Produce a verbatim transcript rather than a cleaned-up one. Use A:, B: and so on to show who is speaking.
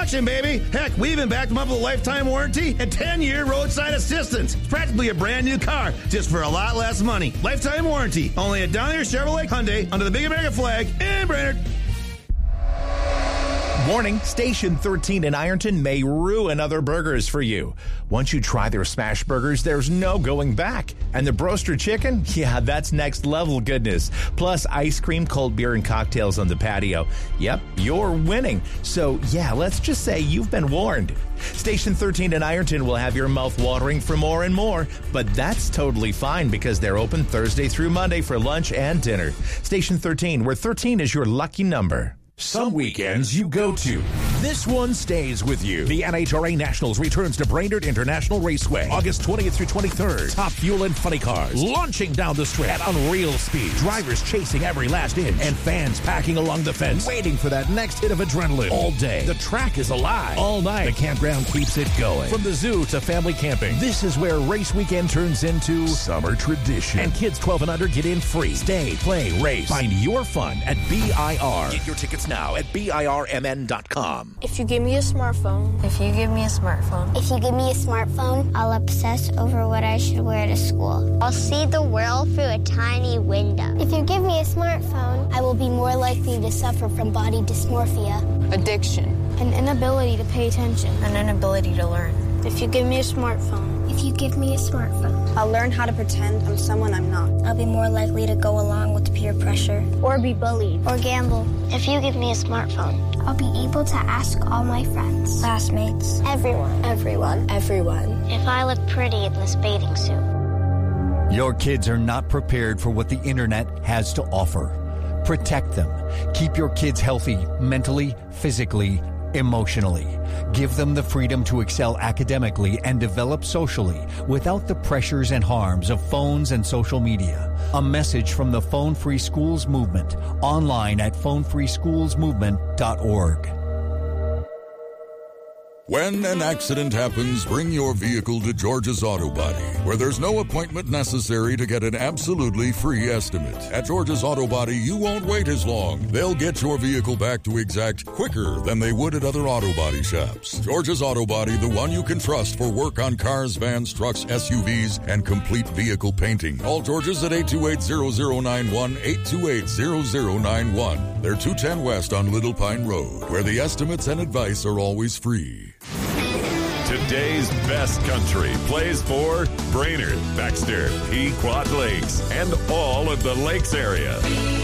A: protection, baby. Heck, we even backed them up with a lifetime warranty and ten-year roadside assistance. It's practically a brand new car, just for a lot less money. Lifetime warranty, only at Down Here Chevrolet Hyundai, under the Big American flag in Brainerd.
B: Warning, Station thirteen in Ironton may ruin other burgers for you. Once you try their smash burgers, there's no going back. And the Broaster Chicken? Yeah, that's next level goodness. Plus ice cream, cold beer, and cocktails on the patio. Yep, you're winning. So yeah, let's just say you've been warned. Station thirteen in Ironton will have your mouth watering for more and more, but that's totally fine because they're open Thursday through Monday for lunch and dinner. Station thirteen, where thirteen is your lucky number.
C: Some weekends you go to. This one stays with you. The N H R A Nationals returns to Brainerd International Raceway, August twentieth through twenty-third. Top fuel and funny cars launching down the strip at unreal speed. Drivers chasing every last inch, and fans packing along the fence, waiting for that next hit of adrenaline. All day, the track is alive. All night, the campground keeps it going. From the zoo to family camping, this is where race weekend turns into summer tradition. And kids twelve and under get in free. Stay, play, race. Find your fun at B I R. Get your tickets now at B I R M N dot com.
D: If you give me a smartphone.
E: If you give me a smartphone.
F: If you give me a smartphone, I'll obsess over what I should wear to school.
G: I'll see the world through a tiny window.
F: If you give me a smartphone, I will be more likely to suffer from body dysmorphia,
D: addiction,
F: an inability to pay attention,
E: an inability to learn.
F: If you give me a smartphone. If you give me a smartphone.
D: I'll learn how to pretend I'm someone I'm not.
F: I'll be more likely to go along with peer pressure.
G: Or be bullied.
F: Or gamble.
G: If you give me a smartphone,
F: I'll be able to ask all my friends,
G: classmates,
F: everyone,
D: everyone, everyone,
G: if I look pretty in this bathing suit.
H: Your kids are not prepared for what the internet has to offer. Protect them. Keep your kids healthy mentally, physically, emotionally. Give them the freedom to excel academically and develop socially without the pressures and harms of phones and social media. A message from the Phone Free Schools Movement, online at phone free schools movement dot org.
I: When an accident happens, bring your vehicle to George's Auto Body, where there's no appointment necessary to get an absolutely free estimate. At George's Auto Body, you won't wait as long. They'll get your vehicle back to exact quicker than they would at other auto body shops. George's Auto Body, the one you can trust for work on cars, vans, trucks, S U Vs, and complete vehicle painting. Call George's at eight two eight, zero zero nine one, eight two eight, zero zero nine one. They're two ten West on Little Pine Road, where the estimates and advice are always free.
J: Today's best country plays for Brainerd, Baxter, Pequot Lakes, and all of the Lakes area.